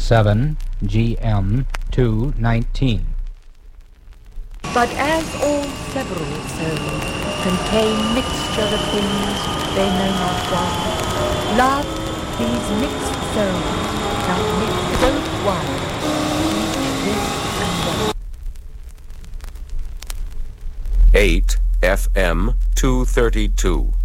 7 GM 219. But as all several souls contain mixture of things they know not what, love, these mixed souls shall mix both one, each this and that. 8 FM 232.